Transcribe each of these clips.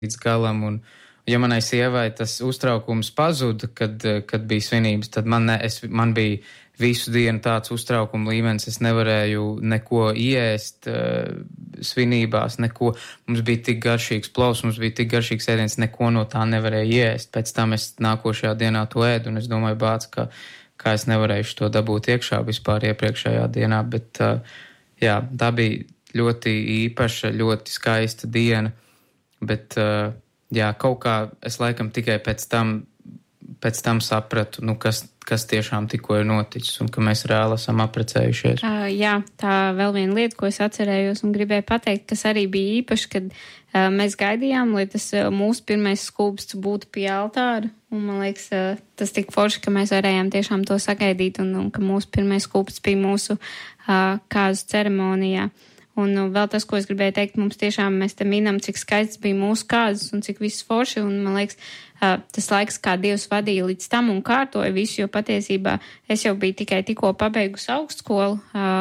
līdz galam, un ja manai sievai tas uztraukums pazuda, kad bija svinības, tad man bija visu dienu tāds uztraukuma līmenis, es nevarēju neko ēst svinībās, neko. Mums bija tik garšīgs plovs, mums bija tik garšīgs ēdiens, neko no tā nevarēju ēst. Pēc tam es nākošajā dienā to ēdu, un es domāju, kā es nevarēšu to dabūt iekšā vispār iepriekšējā dienā, bet jā, tā bija ļoti īpaša, ļoti skaista diena, bet jā, kaut kā es laikam tikai pēc tam sapratu, kas tiešām tikko ir noticis un ka mēs reāli esam apprecējušies. Jā, tā vēl viena lieta, ko es atcerējos un gribēju pateikt, kas arī bija īpaši, kad mēs gaidījām, lai tas mūsu pirmais skūpsts būtu pie altāra. Un man liekas, tas tik forši, ka mēs varējām tiešām to sagaidīt un ka mūsu pirmais skūpsts bija mūsu kāzu ceremonijā. Un vēl tas, ko es gribēju teikt, mums tiešām mēs te minam, cik skaists bija mūsu kāzas un cik viss forši, un man liekas, tas laiks, kā Dievs vadīja līdz tam un kārtoja visu, jo patiesībā es jau biju tikko pabeigusi augstskolu,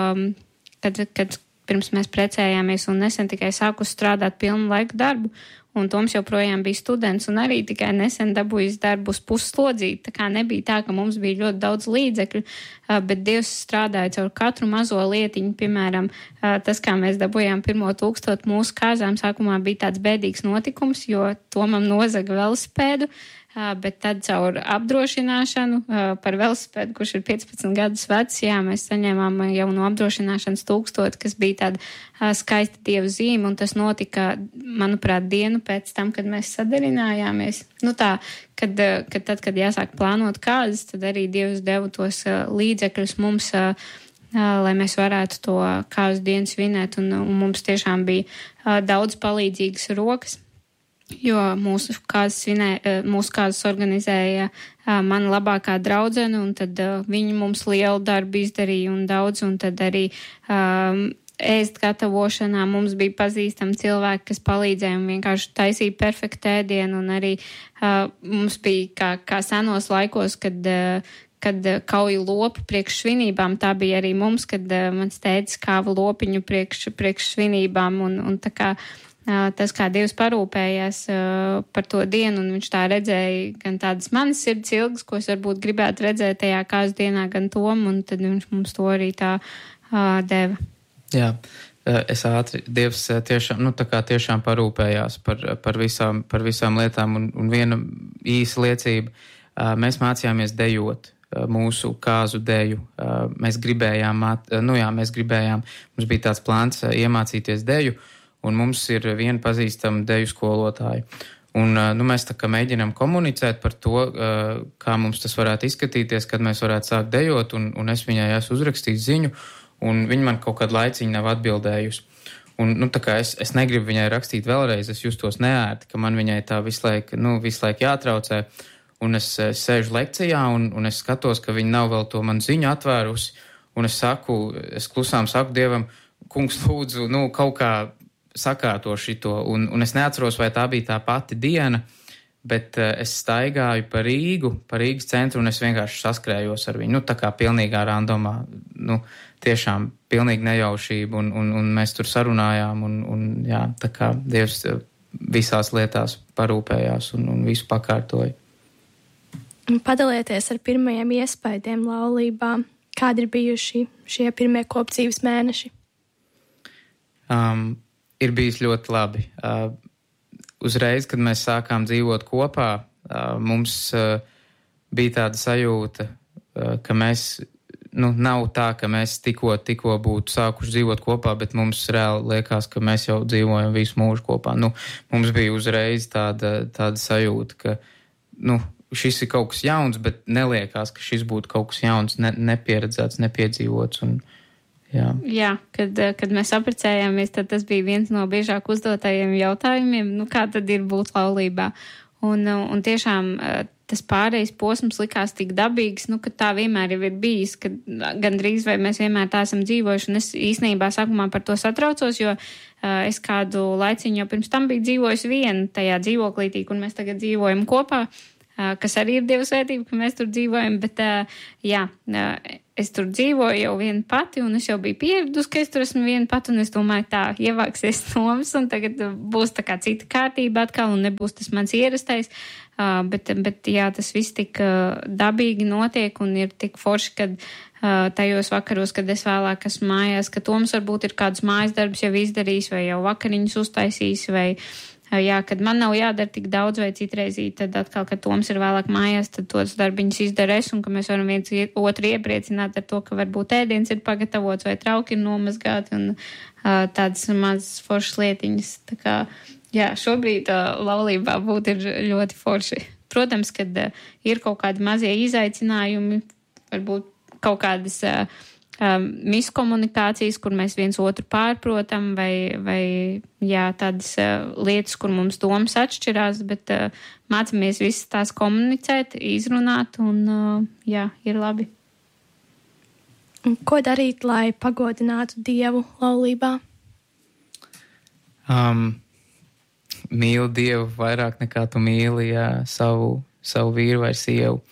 kad pirms mēs precējāmies un nesen tikai sāku strādāt pilnu laiku darbu, un Toms joprojām bija students un arī tikai nesen dabūjis darbu uz pusslodzīti. Tā kā nebija tā, ka mums bija ļoti daudz līdzekļu, bet Dievs strādāja caur katru mazo lietiņu. Piemēram, tas, kā mēs dabūjām 1000 mūsu kāzām, sākumā bija tāds bēdīgs notikums, jo Tomam nozaga velosipēdu, bet tad caur apdrošināšanu par velosipēdu, kurš ir 15 gadus vecs, jā, mēs saņēmām jau no apdrošināšanas 1000, kas bija tāda skaista Dieva zīme, un tas notika, manuprāt, dienu pēc tam, kad mēs sadarinājāmies. Kad jāsāk plānot kāzas, tad arī Dievs deva tos līdzekļus mums, lai mēs varētu to kāzu dienu svinēt, un mums tiešām bija daudz palīdzīgas rokas. Jo mūsu kāzas organizēja mana labākā draudzene, un tad viņi mums lielu darbu izdarīja un daudz, un tad arī ēst gatavošanā mums bija pazīstami cilvēki, kas palīdzēja un vienkārši taisīja perfektu ēdienu, un arī mums bija kā senos laikos, kad kauja lopu priekš svinībām, tā bija arī mums, kad mans tētis kāva lopiņu priekš svinībām, un tā kā tas, kā Dievs parūpējās par to dienu, un viņš tā redzēja gan tādas manas sirds ilgas, ko es varbūt gribētu redzēt tajā kāzu dienā, gan Tomu, un tad viņš mums to arī tā deva. Jā, es ātri, Dievs tiešām parūpējās par visām lietām, un viena īsa liecība, mēs mācījāmies dejot mūsu kāzu deju. Mēs gribējām, mums bija tāds plāns iemācīties deju, un mums ir viena pazīstama deju skolotāja. Un mēs tā kā mēģinām komunicēt par to, kā mums tas varētu izskatīties, kad mēs varētu sākt dejot, un es viņai esmu uzrakstījis ziņu, un viņa man kaut kādu laiciņu nav atbildējusi. Un tā kā es negribu viņai rakstīt vēlreiz, es justos neērti, ka man viņai tā visu laiku jātraucē, un es sēžu lekcijā, un es skatos, ka viņa nav vēl to man ziņu atvērusi, un es klusām saku Dievam, kungs, lūdzu, kaut kā sakārto šito, un es neatceros, vai tā bija tā pati diena, bet es staigāju pa Rīgas centru, un es vienkārši saskrējos ar viņu, tā kā pilnīgā randomā, tiešām pilnīgi nejaušība, un mēs tur sarunājām, un jā, tā kā Dievs visās lietās parūpējās un visu pakārtoja. Padalieties ar pirmajiem iespaidiem laulībā. Kādi ir bijuši šie pirmie kopdzīves mēneši? Ir bijis ļoti labi. Uzreiz, kad mēs sākām dzīvot kopā, mums bija tāda sajūta, ka mēs, nav tā, ka mēs tikko būtu sākuši dzīvot kopā, bet mums reāli liekas, ka mēs jau dzīvojam visu mūžu kopā. Mums bija uzreiz tāda sajūta, ka, šis ir kaut kas jauns, bet neliekās, ka šis būtu kaut kas jauns, nepieredzēts, nepiedzīvots, un Jā, kad mēs apprecējāmies, tad tas bija viens no biežāk uzdotajiem jautājumiem, kā tad ir būt laulībā. Un tiešām tas pārējais posms likās tik dabīgs, ka tā vienmēr jau ir bijis, ka gandrīz vai mēs vienmēr tā esam dzīvojuši, un es īstenībā sākumā par to satraucos, jo es kādu laiciņu jau pirms tam biju dzīvojusi viena tajā dzīvoklītī, un mēs tagad dzīvojam kopā. kas arī ir Dieva svētība, ka mēs tur dzīvojam, bet es tur dzīvoju jau viena pati, un es jau biju pieradusi, ka es tur esmu viena pati, un es domāju, tā ievāksies Toms, un tagad būs tā kā cita kārtība atkal, un nebūs tas mans ierastais, bet tas viss tik dabīgi notiek, un ir tik forši, kad tajos vakaros, kad es vēlāk esmu mājās, ka Toms varbūt ir kādus mājas darbus jau izdarījis, vai jau vakariņus uztaisījis, vai kad man nav jādara tik daudz vai citreizī, tad atkal, kad Toms ir vēlāk mājās, tad tos darbiņus izdara es, un ka mēs varam viens otru iepriecināt ar to, ka varbūt ēdiens ir pagatavots vai trauki ir nomazgāti, un tādas mazas foršas lietiņas. Tā kā, šobrīd laulībā būt ir ļoti forši. Protams, kad ir kaut kādi mazie izaicinājumi, varbūt kaut kādas miskomunikācijas, kur mēs viens otru pārprotam, vai tādas lietas, kur mums domas atšķirās, bet mācamies visas tās komunicēt, izrunāt, un ir labi. Un ko darīt, lai pagodinātu Dievu laulībā? Mīli Dievu vairāk nekā tu mīli savu vīru vai sievu.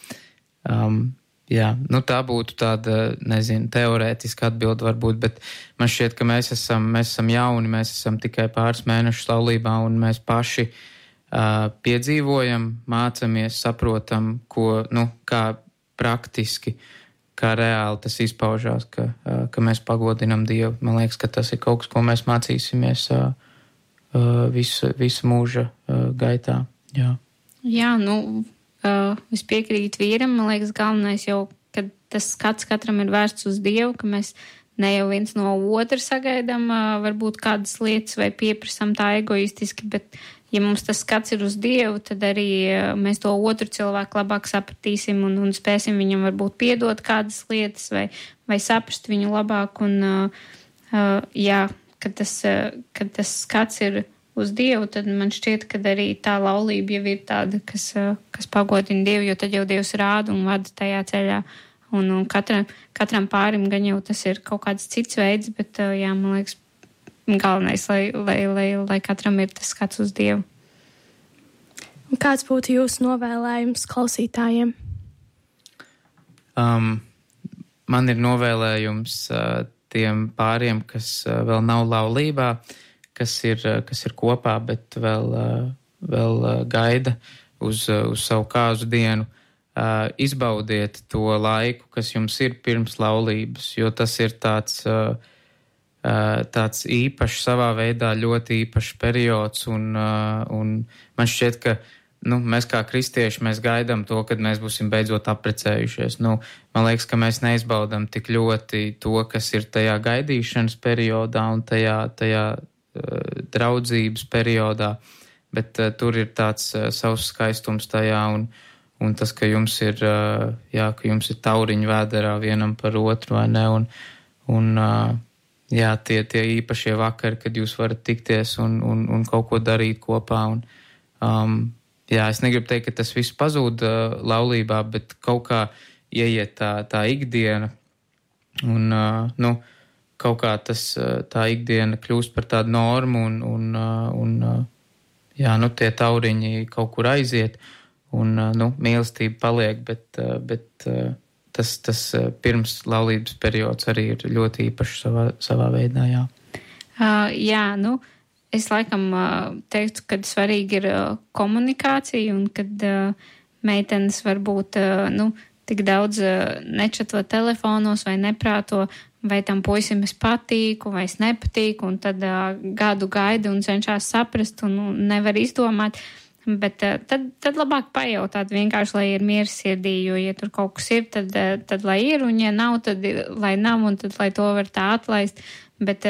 Tā būtu tāda, teorētiska atbilde varbūt, bet man šķiet, ka mēs esam jauni, mēs esam tikai pāris mēnešus laulībā, un mēs paši piedzīvojam, mācamies, saprotam, kā praktiski, kā reāli tas izpaužās, ka mēs pagodinam Dievu. Man liekas, ka tas ir kaut kas, ko mēs mācīsimies visu mūža gaitā. Es piekrītu vīram, man liekas, galvenais jau, kad tas skats katram ir vērsts uz Dievu, ka mēs ne jau viens no otra sagaidām varbūt kādas lietas vai pieprasam tā egoistiski, bet ja mums tas skats ir uz Dievu, tad arī mēs to otru cilvēku labāk sapratīsim un spēsim viņam varbūt piedot kādas lietas vai saprast viņu labāk, un kad tas skats ir uz Dievu, tad man šķiet, ka arī tā laulība jau ir tāda, kas pagodina Dievu, jo tad jau Dievs rāda un vada tajā ceļā. Un katram pārim gan jau tas ir kaut kāds cits veids, bet man liekas, galvenais, lai katram ir tas skats uz Dievu. Un kāds būtu jūsu novēlējums klausītājiem? Man ir novēlējums tiem pāriem, kas vēl nav laulībā, kas ir kopā, bet vēl gaida uz savu kāzu dienu. Izbaudiet to laiku, kas jums ir pirms laulības, jo tas ir tāds īpašs, savā veidā ļoti īpašs periods, un man šķiet, ka mēs kā kristieši, mēs gaidām to, kad mēs būsim beidzot apprecējušies. Man liekas, ka mēs neizbaudam tik ļoti to, kas ir tajā gaidīšanas periodā un tajā draudzības periodā, bet tur ir tāds savs skaistums tajā, un tas, ka jums ir tauriņu vēderā vienam par otru, vai ne, un tie īpašie vakari, kad jūs varat tikties un kaut ko darīt kopā, es negribu teikt, ka tas viss pazūd laulībā, bet kaut kā ieiet tā ikdiena, un kaut kā tā ikdiena kļūst par tādu normu, un tie tauriņi kaut kur aiziet, un mīlestība paliek, bet tas pirms laulības periods arī ir ļoti īpašs savā veidā, es laikam teiktu, ka svarīgi ir komunikācija, un kad meitenes varbūt tik daudz nečato telefonos vai neprāto, vai tam puisim es patīku, vai es nepatīku, un tad gadu gaida un cenšas saprast un nevar izdomāt. Bet tad labāk pajautāt vienkārši, lai ir miers sirdī, jo, ja tur kaut kas ir, tad lai ir, un ja nav, tad lai nav, un tad lai to var tā atlaist. Bet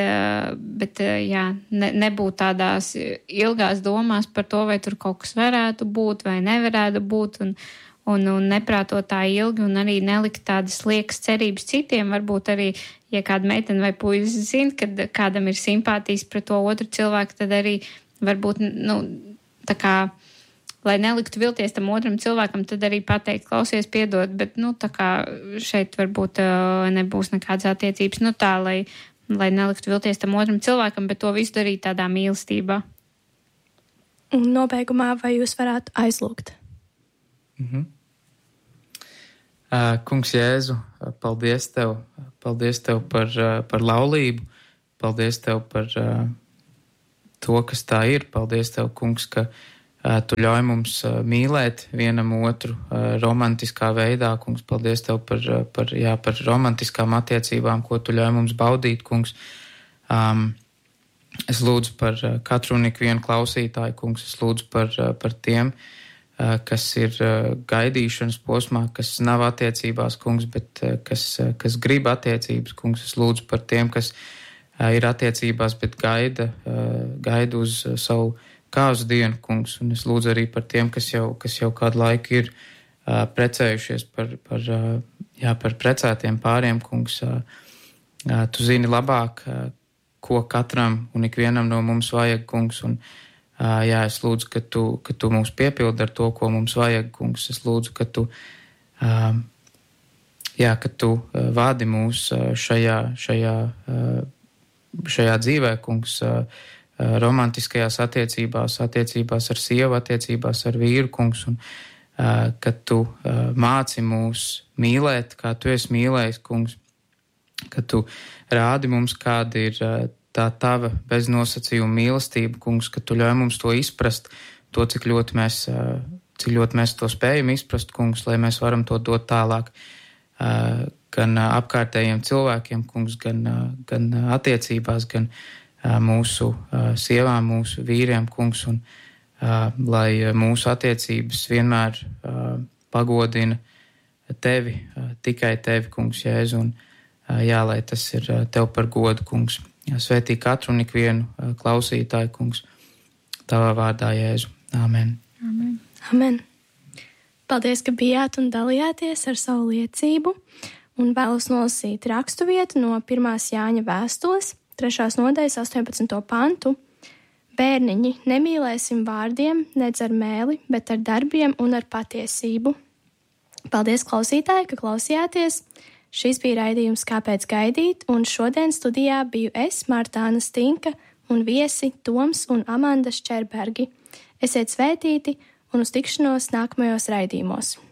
nebūt tādās ilgās domās par to, vai tur kaut kas varētu būt vai nevarētu būt, un neprātot tā ilgi, un arī nelikt tādas liekas cerības citiem. Varbūt arī, ja kāda meitene vai puisis zina, kad kādam ir simpātijas pret to otru cilvēku, tad arī varbūt, tā kā, lai neliktu vilties tam otram cilvēkam, tad arī pateikt, klausies, piedod, bet, tā kā šeit varbūt nebūs nekādas attiecības, lai neliktu vilties tam otram cilvēkam, bet to visu darīt tādā mīlestībā. Un nobeigumā, vai jūs varētu aizlūgt? Kungs Jēzu, paldies Tev par laulību, paldies Tev par to, kas tā ir, paldies Tev, Kungs, ka Tu ļauj mums mīlēt vienam otru romantiskā veidā, Kungs, paldies Tev par romantiskām attiecībām, ko Tu ļauj mums baudīt, Kungs. Es lūdzu par katru un ikvienu klausītāju, Kungs, es lūdzu par tiem, kas ir gaidīšanas posmā, kas nav attiecībās, Kungs, bet kas grib attiecības, Kungs. Es lūdzu par tiem, kas ir attiecībās, bet gaida uz savu kāzu dienu, Kungs. Un es lūdzu arī par tiem, kas jau kādu laiku ir precējušies par precētiem pāriem, Kungs. Tu zini labāk, ko katram un ikvienam no mums vajag, Kungs, un es lūdzu, ka tu mūs piepildi ar to, ko mums vajag, Kungs. Es lūdzu, ka tu vādi mūs šajā dzīvē, Kungs, romantiskajās attiecībās ar sievu, attiecībās ar vīru, Kungs, un ka tu māci mūs mīlēt, kā tu esi mīlējis, Kungs, ka tu rādi mums, kāda ir tā tava beznosacījuma mīlestība, Kungs, ka tu ļauj mums to izprast, to, cik ļoti mēs to spējam izprast, Kungs, lai mēs varam to dot tālāk gan apkārtējiem cilvēkiem, Kungs, gan attiecībās, gan mūsu sievām, mūsu vīriem, Kungs, un lai mūsu attiecības vienmēr pagodina tevi, tikai tevi, Kungs, Jēzu, un lai tas ir tev par godu, Kungs. Svētī katru un ikvienu klausītāju, Kungs, tavā vārdā, Jēzu. Āmen. Amen. Amen. Paldies, ka bijāt un dalījāties ar savu liecību, un vēlos nolasīt rakstu vietu no 1. Jāņa vēstules, 3. nodaļas 18. pantu. Bērniņi, nemīlēsim vārdiem, nedz ar mēli, bet ar darbiem un ar patiesību. Paldies, klausītāji, ka klausījāties! Šis bija raidījums Kāpēc gaidīt, un šodien studijā biju es, Martāna Stinka, un viesi Toms un Amanda Šķerbergi. Esiet svētīti un uz tikšanos nākamajos raidījumos!